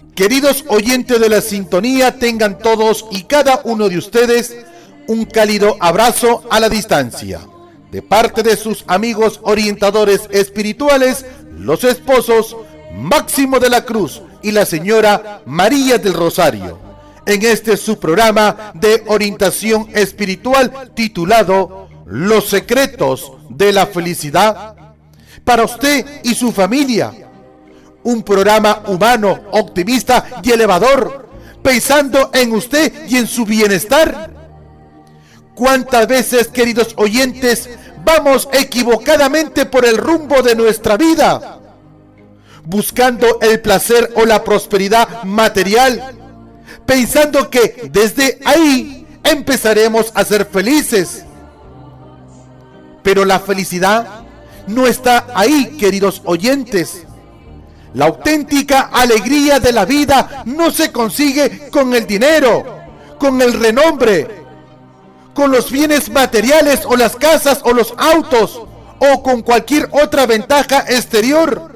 Queridos oyentes de la sintonía, tengan todos y cada uno de ustedes un cálido abrazo a la distancia, de parte de sus amigos orientadores espirituales, los esposos Máximo de la Cruz y la señora María del Rosario, en este su programa de orientación espiritual titulado Los secretos de la felicidad para usted y su familia. Un programa humano, optimista y elevador, pensando en usted y en su bienestar. ¿Cuántas veces, queridos oyentes, vamos equivocadamente por el rumbo de nuestra vida, buscando el placer o la prosperidad material, pensando que desde ahí empezaremos a ser felices? Pero la felicidad no está ahí, queridos oyentes. La auténtica alegría de la vida no se consigue con el dinero, con el renombre, con los bienes materiales o las casas o los autos o con cualquier otra ventaja exterior.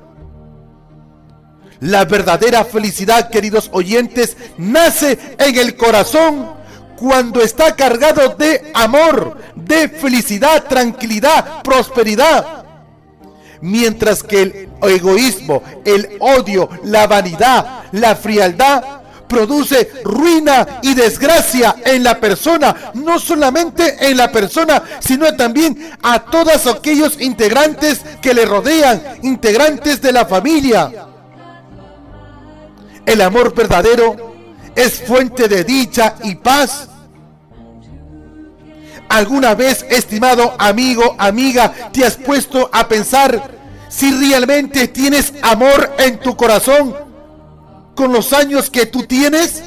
La verdadera felicidad, queridos oyentes, nace en el corazón cuando está cargado de amor, de felicidad, tranquilidad, prosperidad. Mientras que el egoísmo, el odio, la vanidad, la frialdad produce ruina y desgracia en la persona, no solamente en la persona, sino también a todos aquellos integrantes que le rodean, integrantes de la familia. El amor verdadero es fuente de dicha y paz. ¿Alguna vez, estimado amigo, amiga, te has puesto a pensar si realmente tienes amor en tu corazón con los años que tú tienes?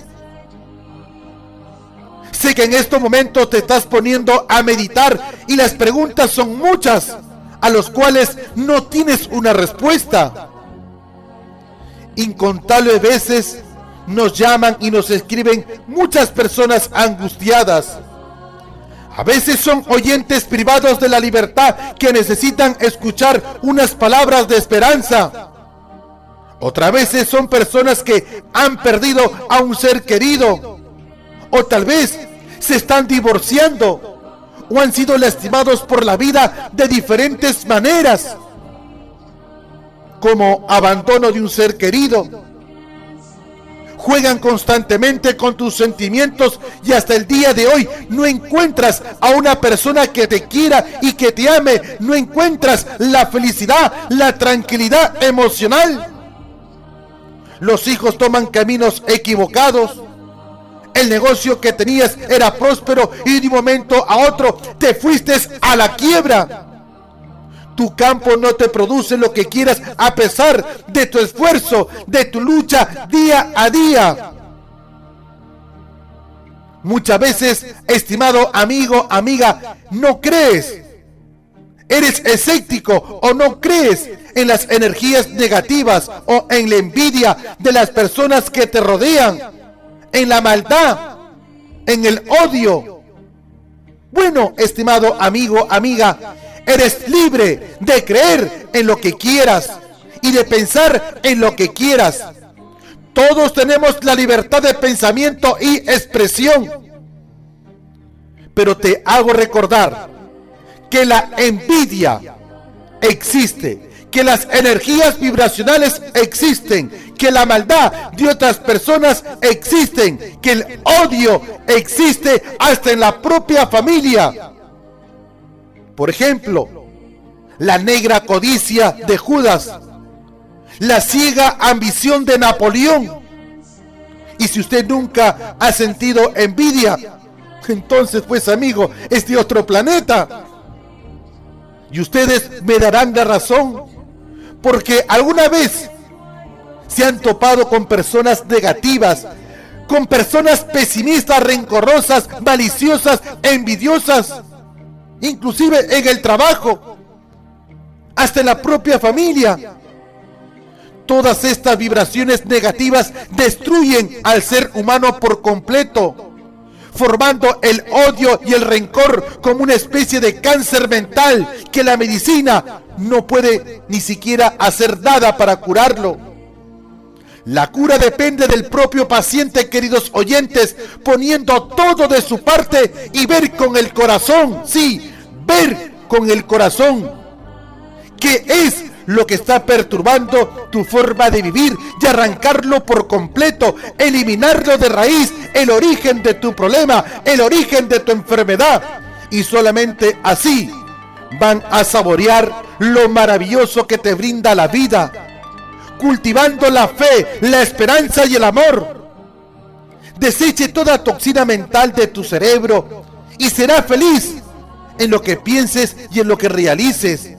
Sé que en estos momentos te estás poniendo a meditar y las preguntas son muchas, a los cuales no tienes una respuesta. Incontables veces nos llaman y nos escriben muchas personas angustiadas. A veces son oyentes privados de la libertad que necesitan escuchar unas palabras de esperanza. Otras veces son personas que han perdido a un ser querido, o tal vez se están divorciando, o han sido lastimados por la vida de diferentes maneras, como abandono de un ser querido. Juegan constantemente con tus sentimientos y hasta el día de hoy no encuentras a una persona que te quiera y que te ame. No encuentras la felicidad, la tranquilidad emocional. Los hijos toman caminos equivocados. El negocio que tenías era próspero y de un momento a otro te fuiste a la quiebra. Tu campo no te produce lo que quieras a pesar de tu esfuerzo, de tu lucha día a día. Muchas veces, estimado amigo, amiga, no crees. Eres escéptico o no crees en las energías negativas o en la envidia de las personas que te rodean, en la maldad, en el odio. Bueno, estimado amigo, amiga, eres libre de creer en lo que quieras y de pensar en lo que quieras. Todos tenemos la libertad de pensamiento y expresión. Pero te hago recordar que la envidia existe, que las energías vibracionales existen, que la maldad de otras personas existen, que el odio existe hasta en la propia familia. Por ejemplo, la negra codicia de Judas, la ciega ambición de Napoleón. Y si usted nunca ha sentido envidia, entonces pues amigo, es de otro planeta. Y ustedes me darán la razón, porque alguna vez se han topado con personas negativas, con personas pesimistas, rencorosas, maliciosas, envidiosas, inclusive en el trabajo, hasta en la propia familia. Todas estas vibraciones negativas destruyen al ser humano por completo, formando el odio y el rencor como una especie de cáncer mental que la medicina no puede ni siquiera hacer nada para curarlo. La cura depende del propio paciente, queridos oyentes, poniendo todo de su parte y ver con el corazón, sí, ver con el corazón qué es lo que está perturbando tu forma de vivir y arrancarlo por completo, eliminarlo de raíz, el origen de tu problema, el origen de tu enfermedad. Y solamente así van a saborear lo maravilloso que te brinda la vida, cultivando la fe, la esperanza y el amor. Deseche toda toxina mental de tu cerebro y será feliz en lo que pienses y en lo que realices.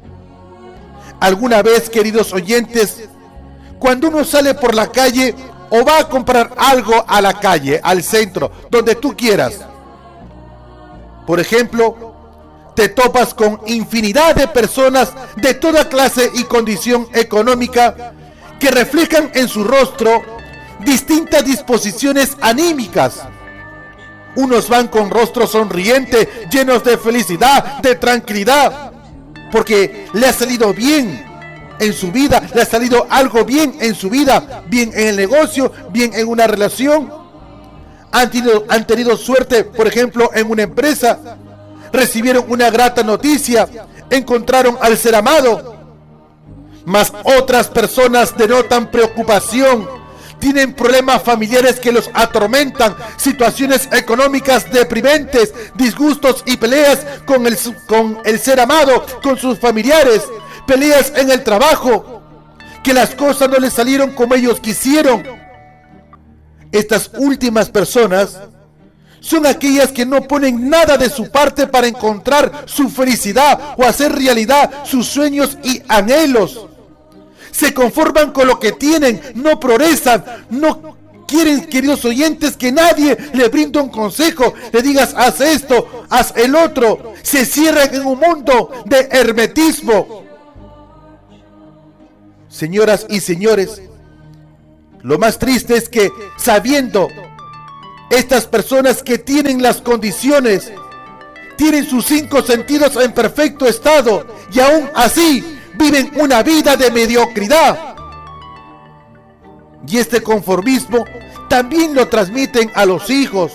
Alguna vez, queridos oyentes, cuando uno sale por la calle o va a comprar algo a la calle, al centro, donde tú quieras, por ejemplo, te topas con infinidad de personas de toda clase y condición económica que reflejan en su rostro distintas disposiciones anímicas. Unos van con rostro sonriente, llenos de felicidad, de tranquilidad, porque le ha salido bien en su vida, le ha salido algo bien en su vida, bien en el negocio, bien en una relación. Han tenido suerte, por ejemplo, en una empresa, recibieron una grata noticia, encontraron al ser amado. Mas otras personas denotan preocupación, tienen problemas familiares que los atormentan, situaciones económicas deprimentes, disgustos y peleas con el ser amado, con sus familiares, peleas en el trabajo, que las cosas no les salieron como ellos quisieron. Estas últimas personas son aquellas que no ponen nada de su parte para encontrar su felicidad o hacer realidad sus sueños y anhelos. Se conforman con lo que tienen, no progresan, no quieren, queridos oyentes, que nadie le brinde un consejo, le digas haz esto, haz el otro. Se cierran en un mundo de hermetismo. Señoras y señores, lo más triste es que sabiendo estas personas que tienen las condiciones, tienen sus 5 sentidos en perfecto estado y aún así viven una vida de mediocridad. Y este conformismo también lo transmiten a los hijos.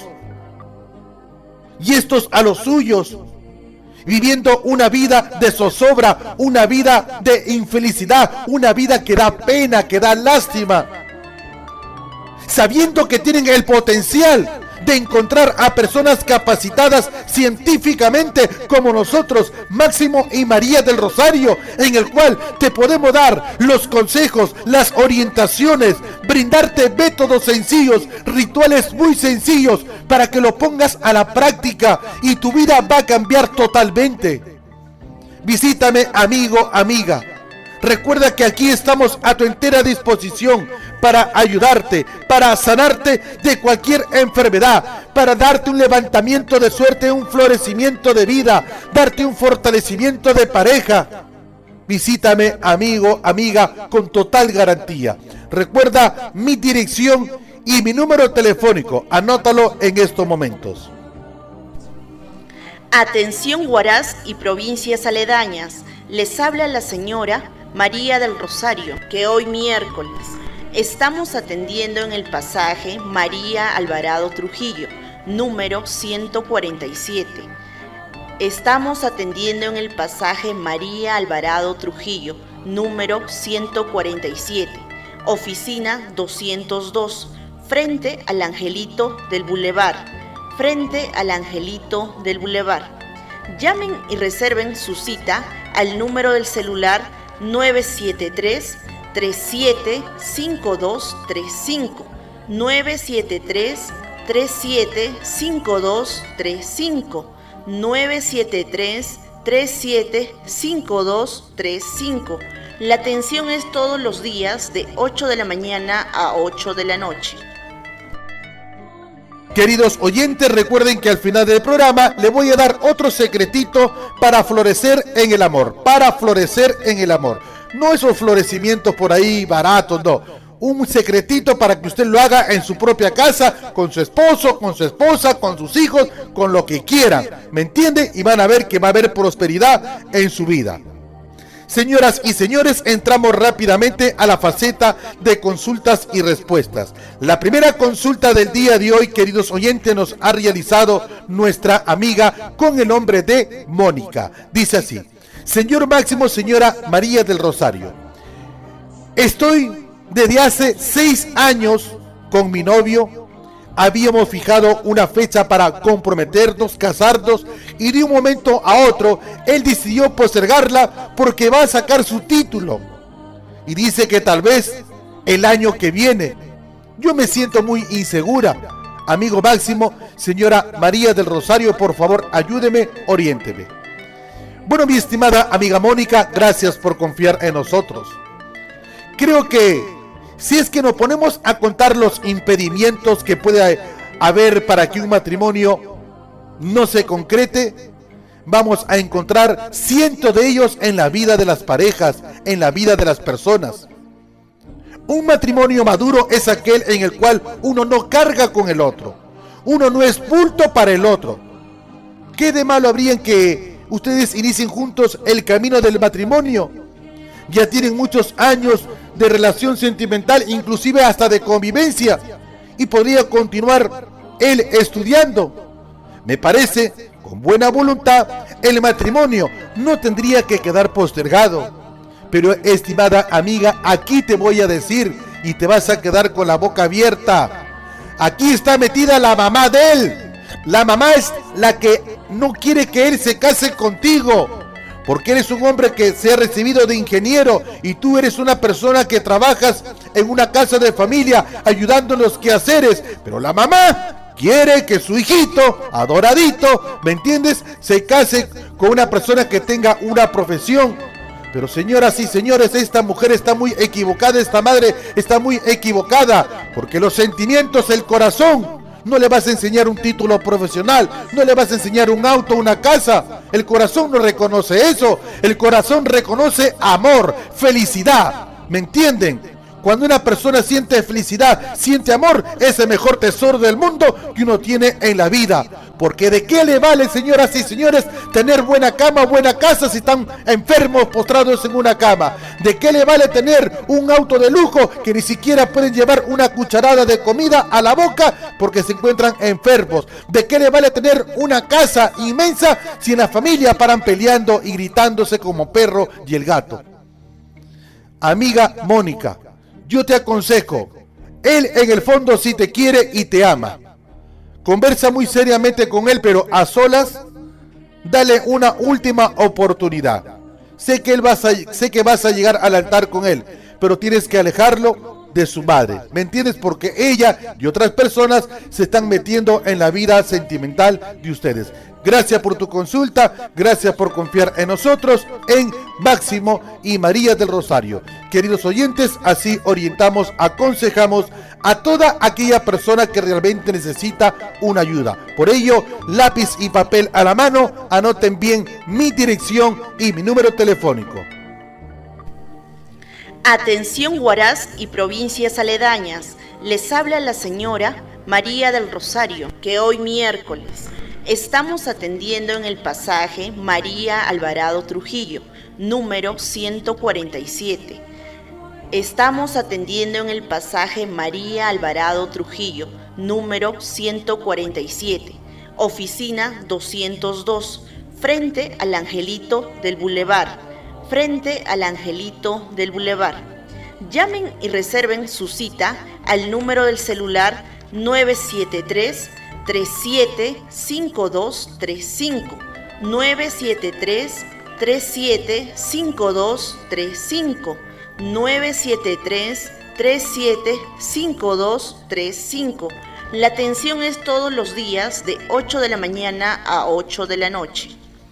Y estos a los suyos, viviendo una vida de zozobra, una vida de infelicidad, una vida que da pena, que da lástima. Sabiendo que tienen el potencial de encontrar a personas capacitadas científicamente como nosotros, Máximo y María del Rosario, en el cual te podemos dar los consejos, las orientaciones, brindarte métodos sencillos, rituales muy sencillos para que lo pongas a la práctica y tu vida va a cambiar totalmente. Visítame, amigo, amiga. Recuerda que aquí estamos a tu entera disposición para ayudarte, para sanarte de cualquier enfermedad, para darte un levantamiento de suerte, un florecimiento de vida, darte un fortalecimiento de pareja. Visítame, amigo, amiga, con total garantía. Recuerda mi dirección y mi número telefónico. Anótalo en estos momentos. Atención Huaraz y provincias aledañas. Les habla la señora María del Rosario, que hoy miércoles estamos atendiendo en el pasaje María Alvarado Trujillo, número 147. Estamos atendiendo en el pasaje María Alvarado Trujillo, número 147, oficina 202, frente al Angelito del Boulevard, Llamen y reserven su cita al número del celular 973-375235, 973-375235, 973-375235. La atención es todos los días de 8 de la mañana a 8 de la noche. Queridos oyentes, recuerden que al final del programa le voy a dar otro secretito para florecer en el amor. No esos florecimientos por ahí baratos, no. Un secretito para que usted lo haga en su propia casa, con su esposo, con su esposa, con sus hijos, con lo que quieran. ¿Me entiende? Y van a ver que va a haber prosperidad en su vida. Señoras y señores, entramos rápidamente a la faceta de consultas y respuestas. La primera consulta del día de hoy, queridos oyentes, nos ha realizado nuestra amiga con el nombre de Mónica. Dice así: señor Máximo, señora María del Rosario, estoy desde hace 6 años con mi novio. Habíamos fijado una fecha para comprometernos, casarnos, y de un momento a otro él decidió postergarla porque va a sacar su título y dice que tal vez el año que viene. Yo me siento muy insegura. Amigo Máximo, señora María del Rosario, por favor, ayúdeme, oriénteme. Bueno, mi estimada amiga Mónica, gracias por confiar en nosotros. Creo que si es que nos ponemos a contar los impedimentos que puede haber para que un matrimonio no se concrete, vamos a encontrar cientos de ellos en la vida de las parejas, en la vida de las personas. Un matrimonio maduro es aquel en el cual uno no carga con el otro, uno no es bulto para el otro. ¿Qué de malo habría en que ustedes inicien juntos el camino del matrimonio? Ya tienen muchos años de relación sentimental, inclusive hasta de convivencia, y podría continuar él estudiando. Me parece, con buena voluntad, el matrimonio no tendría que quedar postergado. Pero, estimada amiga, aquí te voy a decir, y te vas a quedar con la boca abierta, aquí está metida la mamá de él. La mamá es la que no quiere que él se case contigo, porque eres un hombre que se ha recibido de ingeniero y tú eres una persona que trabajas en una casa de familia ayudando en los quehaceres, pero la mamá quiere que su hijito, adoradito, ¿me entiendes?, se case con una persona que tenga una profesión. Pero señoras y señores, esta mujer está muy equivocada, esta madre está muy equivocada, porque los sentimientos, el corazón, no le vas a enseñar un título profesional, no le vas a enseñar un auto, una casa. El corazón no reconoce eso. El corazón reconoce amor, felicidad. ¿Me entienden? Cuando una persona siente felicidad, siente amor, es el mejor tesoro del mundo que uno tiene en la vida. Porque ¿de qué le vale, señoras y señores, tener buena cama, buena casa si están enfermos, postrados en una cama? ¿De qué le vale tener un auto de lujo que ni siquiera pueden llevar una cucharada de comida a la boca porque se encuentran enfermos? ¿De qué le vale tener una casa inmensa si en la familia paran peleando y gritándose como perro y el gato? Amiga Mónica, yo te aconsejo, él en el fondo sí te quiere y te ama. Conversa muy seriamente con él, pero a solas, dale una última oportunidad. Sé que vas a llegar al altar con él, pero tienes que alejarlo de su madre. ¿Me entiendes? Porque ella y otras personas se están metiendo en la vida sentimental de ustedes. Gracias por tu consulta, gracias por confiar en nosotros, en Máximo y María del Rosario. Queridos oyentes, así orientamos, aconsejamos a toda aquella persona que realmente necesita una ayuda. Por ello, lápiz y papel a la mano, anoten bien mi dirección y mi número telefónico. Atención Huaraz y provincias aledañas, les habla la señora María del Rosario, que hoy miércoles estamos atendiendo en el pasaje María Alvarado Trujillo, número 147. Estamos atendiendo en el pasaje María Alvarado Trujillo, número 147, oficina 202, frente al Angelito del Boulevard, Llamen y reserven su cita al número del celular 973-375235, 973-375235, 973-375235. La atención es todos los días de 8 de la mañana a 8 de la noche.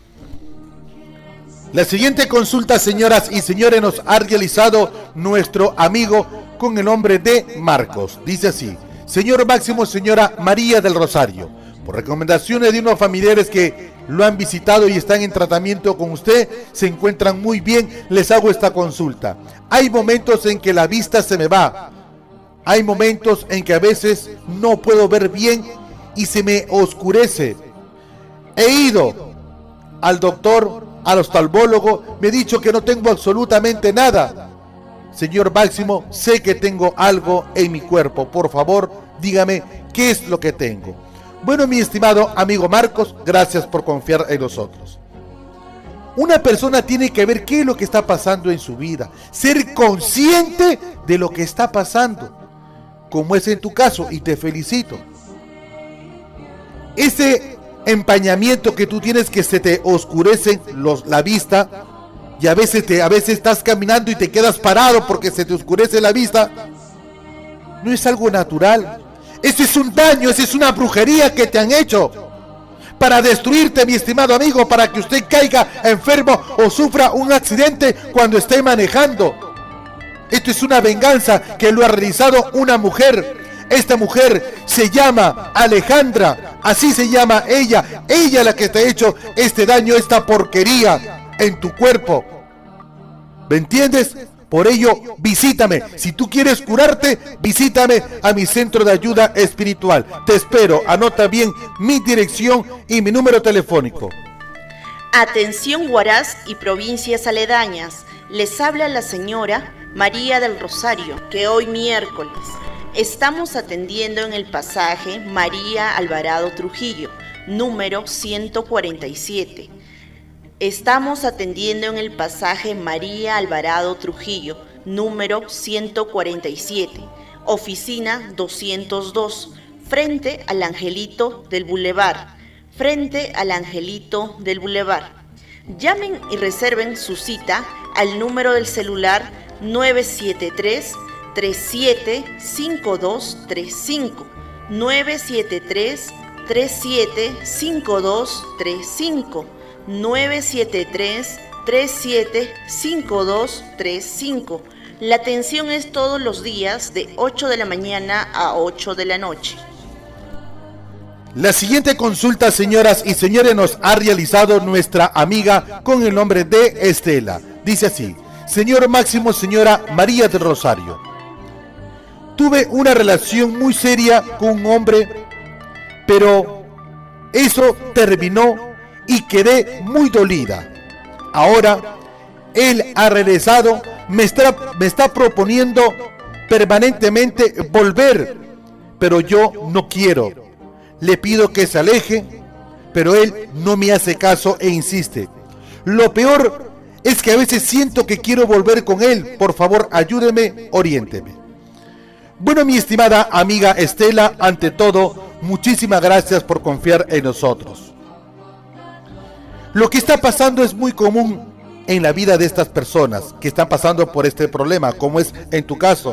La siguiente consulta, señoras y señores, nos ha realizado nuestro amigo con el nombre de Marcos. Dice así: señor Máximo, señora María del Rosario, por recomendaciones de unos familiares que lo han visitado y están en tratamiento con usted, se encuentran muy bien, les hago esta consulta. Hay momentos en que la vista se me va, hay momentos en que a veces no puedo ver bien y se me oscurece. He ido al doctor al oftalmólogo, me ha dicho que no tengo absolutamente nada. Señor Máximo, sé que tengo algo en mi cuerpo. Por favor, dígame qué es lo que tengo. Bueno, mi estimado amigo Marcos, gracias por confiar en nosotros. Una persona tiene que ver qué es lo que está pasando en su vida, ser consciente de lo que está pasando, como es en tu caso, y te felicito. Ese empañamiento que tú tienes, que se te oscurece la vista, y a veces estás caminando y te quedas parado porque se te oscurece la vista, no es algo natural. Ese es un daño, esa es una brujería que te han hecho para destruirte, mi estimado amigo, para que usted caiga enfermo o sufra un accidente cuando esté manejando. Esto es una venganza que lo ha realizado una mujer. Esta mujer se llama Alejandra, así se llama ella la que te ha hecho este daño, esta porquería en tu cuerpo. ¿Me entiendes? Por ello, visítame. Si tú quieres curarte, visítame a mi centro de ayuda espiritual. Te espero. Anota bien mi dirección y mi número telefónico. Atención Huaraz y provincias aledañas. Les habla la señora María del Rosario, que hoy miércoles estamos atendiendo en el pasaje María Alvarado Trujillo, número 147. Estamos atendiendo en el pasaje María Alvarado Trujillo, número 147, oficina 202, frente al Angelito del Boulevard, Llamen y reserven su cita al número del celular 973-375235, 973-375235, 973-375235. La atención es todos los días de 8 de la mañana a 8 de la noche. La siguiente consulta, señoras y señores, nos ha realizado nuestra amiga con el nombre de Estela. Dice así: señor Máximo, señora María del Rosario, tuve una relación muy seria con un hombre, pero eso terminó y quedé muy dolida. Ahora él ha regresado, me está proponiendo permanentemente volver, pero yo no quiero. Le pido que se aleje, pero él no me hace caso e insiste. Lo peor es que a veces siento que quiero volver con él. Por favor, ayúdeme, oriénteme. Bueno, mi estimada amiga Estela, ante todo, muchísimas gracias por confiar en nosotros. Lo que está pasando es muy común en la vida de estas personas que están pasando por este problema, como es en tu caso.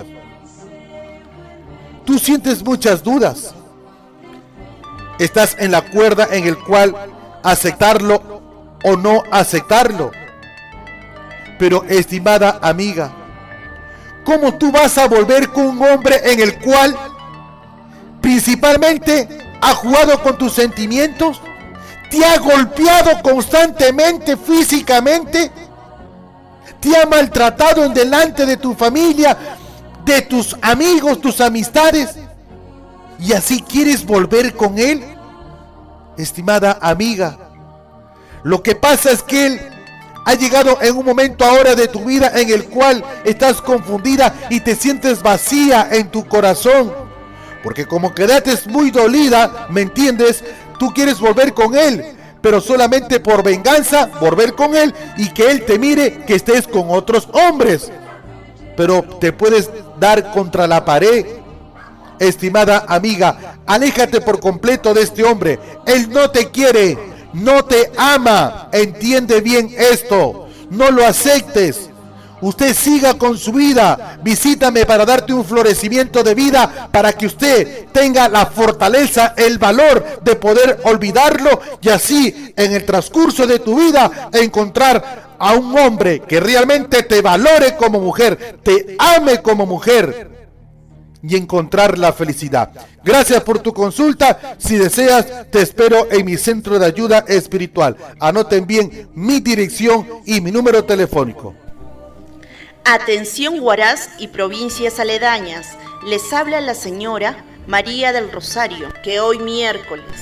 Tú sientes muchas dudas. Estás en la cuerda en el cual aceptarlo o no aceptarlo. Pero, estimada amiga, ¿cómo tú vas a volver con un hombre en el cual principalmente ha jugado con tus sentimientos? ¿Te ha golpeado constantemente físicamente? ¿Te ha maltratado en delante de tu familia, de tus amigos, tus amistades? ¿Y así quieres volver con él? Estimada amiga, lo que pasa es que él ha llegado en un momento ahora de tu vida en el cual estás confundida y te sientes vacía en tu corazón. Porque como quedaste muy dolida, ¿me entiendes? Tú quieres volver con él, pero solamente por venganza, volver con él y que él te mire que estés con otros hombres. Pero te puedes dar contra la pared. Estimada amiga, aléjate por completo de este hombre. Él no te quiere, no te ama. Entiende bien esto. No lo aceptes. Usted siga con su vida. Visítame para darte un florecimiento de vida, para que usted tenga la fortaleza, el valor de poder olvidarlo y así en el transcurso de tu vida encontrar a un hombre que realmente te valore como mujer, te ame como mujer y encontrar la felicidad. Gracias por tu consulta. Si deseas, te espero en mi centro de ayuda espiritual. Anoten bien mi dirección y mi número telefónico. Atención Huaraz y provincias aledañas. Les habla la señora María del Rosario, que hoy miércoles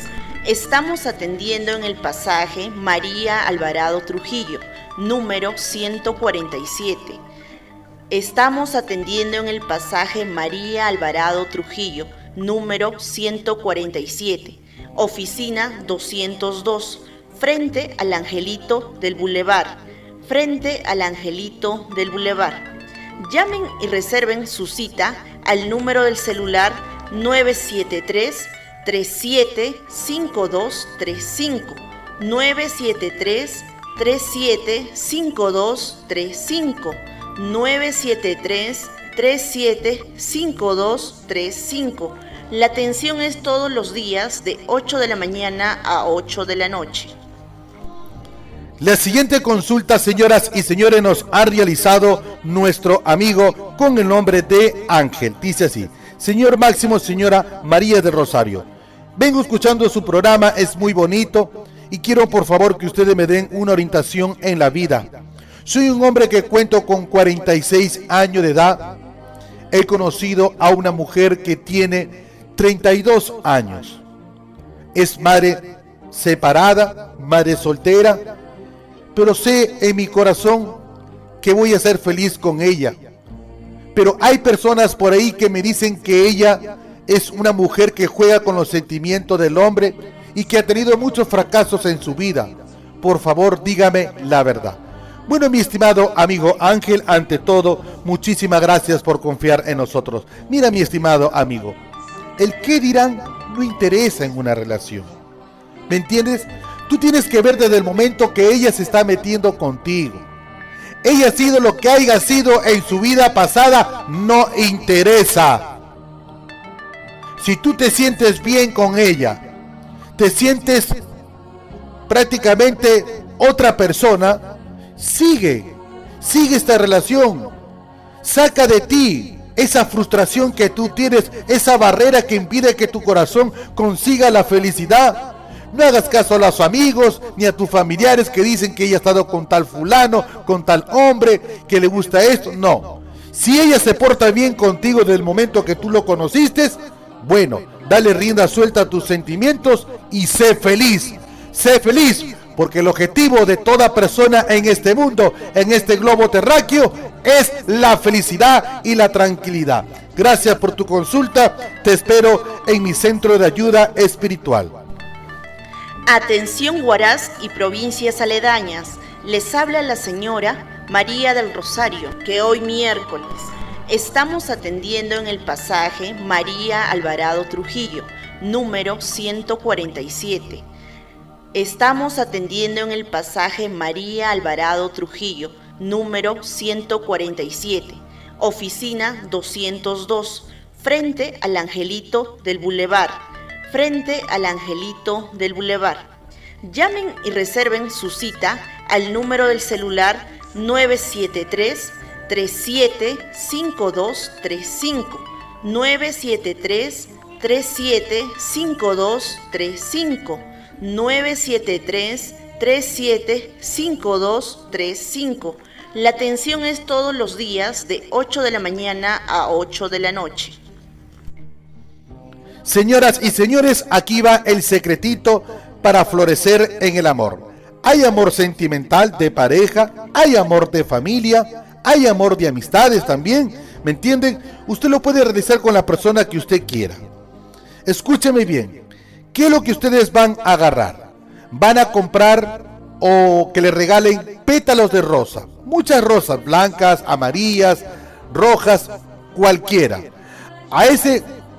Estamos atendiendo en el pasaje María Alvarado Trujillo, número 147. Estamos atendiendo en el pasaje María Alvarado Trujillo, número 147, oficina 202, frente al Angelito del Boulevard, frente al Angelito del Boulevard. Llamen y reserven su cita al número del celular 973-375235, 973-375235, 973-375235. La atención es todos los días de 8 de la mañana a 8 de la noche. La siguiente consulta, señoras y señores, nos ha realizado nuestro amigo con el nombre de Ángel. Dice así: señor Máximo, señora María del Rosario, vengo escuchando su programa, es muy bonito y quiero por favor que ustedes me den una orientación en la vida. Soy un hombre que cuento con 46 años de edad. He conocido a una mujer que tiene 32 años. Es madre separada, madre soltera, pero sé en mi corazón que voy a ser feliz con ella. Pero hay personas por ahí que me dicen que ella es una mujer que juega con los sentimientos del hombre y que ha tenido muchos fracasos en su vida. Por favor, dígame la verdad. Bueno, mi estimado amigo Ángel, ante todo, muchísimas gracias por confiar en nosotros. Mira, mi estimado amigo, el qué dirán no interesa en una relación. ¿Me entiendes? Tú tienes que ver desde el momento que ella se está metiendo contigo. Ella ha sido lo que haya sido en su vida pasada, no interesa. Si tú te sientes bien con ella, te sientes prácticamente otra persona, sigue esta relación. Saca de ti esa frustración que tú tienes, esa barrera que impide que tu corazón consiga la felicidad. No hagas caso a los amigos ni a tus familiares que dicen que ella ha estado con tal fulano, con tal hombre, que le gusta esto. No. Si ella se porta bien contigo desde el momento que tú lo conociste, bueno, dale rienda suelta a tus sentimientos y sé feliz. Sé feliz, porque el objetivo de toda persona en este mundo, en este globo terráqueo, es la felicidad y la tranquilidad. Gracias por tu consulta. Te espero en mi centro de ayuda espiritual. Atención Huaraz y provincias aledañas, les habla la señora María del Rosario, que hoy miércoles estamos atendiendo en el pasaje María Alvarado Trujillo, número 147. Estamos atendiendo en el pasaje María Alvarado Trujillo, número 147, oficina 202, frente al Angelito del Boulevard, frente al Angelito del Boulevard. Llamen y reserven su cita al número del celular 973-375235, 973-375235, 973-375235. La atención es todos los días de 8 de la mañana a 8 de la noche. Señoras y señores, aquí va el secretito para florecer en el amor. Hay amor sentimental de pareja, hay amor de familia, hay amor de amistades también, ¿me entienden? Usted lo puede realizar con la persona que usted quiera. Escúcheme bien, ¿qué es lo que ustedes van a agarrar? Van a comprar o que le regalen pétalos de rosa, muchas rosas, blancas, amarillas, rojas, cualquiera. A ese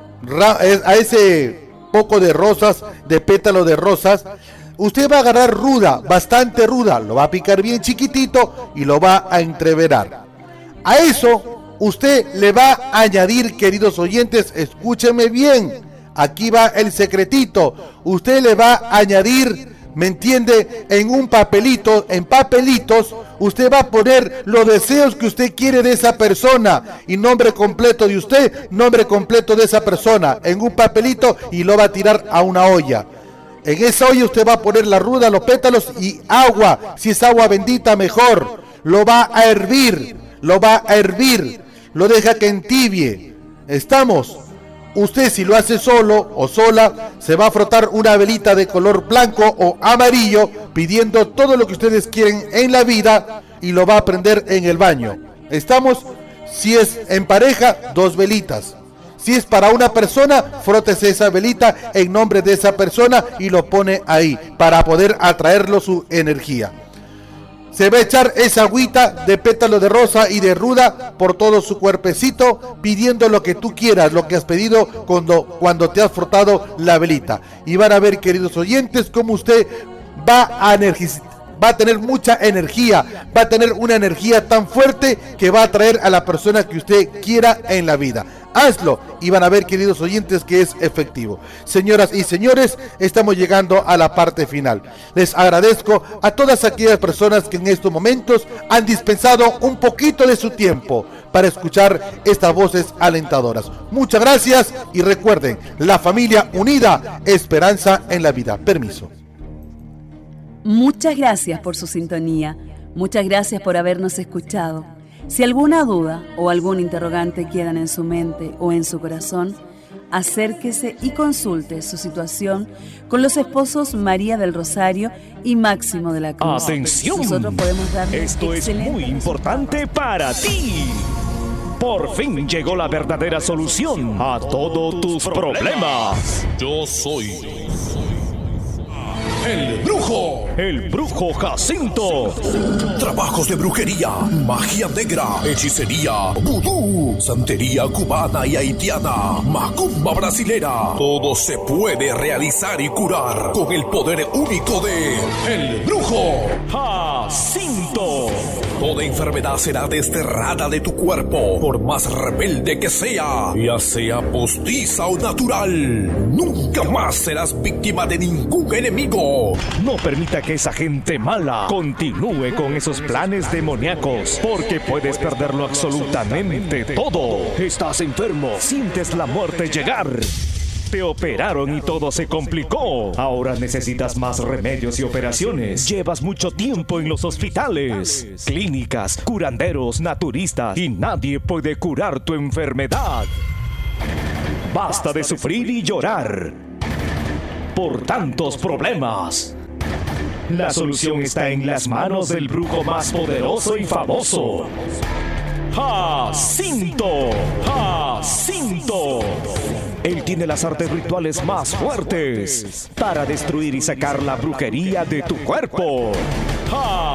poco de rosas, de pétalos de rosas, usted va a agarrar ruda, bastante ruda, lo va a picar bien chiquitito y lo va a entreverar. A eso usted le va a añadir, queridos oyentes, escúcheme bien, aquí va el secretito, usted le va a añadir, ¿me entiende? En un papelito, en papelitos, usted va a poner los deseos que usted quiere de esa persona y nombre completo de usted, nombre completo de esa persona, en un papelito y lo va a tirar a una olla. En esa olla usted va a poner la ruda, los pétalos y agua, si es agua bendita mejor. Lo va a hervir, lo deja que entibie. ¿Estamos? Usted, si lo hace solo o sola, se va a frotar una velita de color blanco o amarillo pidiendo todo lo que ustedes quieren en la vida y lo va a prender en el baño. ¿Estamos? Si es en pareja, 2 velitas. Si es para una persona, frótese esa velita en nombre de esa persona y lo pone ahí para poder atraerlo su energía. Se va a echar esa agüita de pétalo de rosa y de ruda por todo su cuerpecito, pidiendo lo que tú quieras, lo que has pedido cuando te has frotado la velita. Y van a ver, queridos oyentes, cómo usted va a tener mucha energía, va a tener una energía tan fuerte que va a atraer a la persona que usted quiera en la vida. Hazlo y van a ver, queridos oyentes, que es efectivo. Señoras y señores, estamos llegando a la parte final. Les agradezco a todas aquellas personas que en estos momentos han dispensado un poquito de su tiempo para escuchar estas voces alentadoras. Muchas gracias y recuerden, la familia unida, esperanza en la vida. Permiso. Muchas gracias por su sintonía. Muchas gracias por habernos escuchado. Si alguna duda o algún interrogante quedan en su mente o en su corazón, acérquese y consulte su situación con los esposos María del Rosario y Máximo de la Cruz. ¡Atención! Nosotros podemos darle Esto es muy importante para ti. Por fin llegó la verdadera solución a todos tus problemas. Yo soy el brujo. El brujo Jacinto. Trabajos de brujería, magia negra, hechicería, vudú, santería cubana y haitiana, macumba brasilera. Todo se puede realizar y curar con el poder único de el brujo Jacinto. Toda enfermedad será desterrada de tu cuerpo, por más rebelde que sea, ya sea postiza o natural. Nunca más serás víctima de ningún enemigo. No permita que esa gente mala continúe con esos planes demoníacos, porque puedes perderlo absolutamente todo. Estás enfermo, sientes la muerte llegar. Te operaron y todo se complicó. Ahora necesitas más remedios y operaciones. Llevas mucho tiempo en los hospitales, clínicas, curanderos, naturistas y nadie puede curar tu enfermedad. Basta de sufrir y llorar por tantos problemas. La solución está en las manos del brujo más poderoso y famoso, Jacinto. Jacinto. Él tiene las artes rituales más fuertes para destruir y sacar la brujería de tu cuerpo.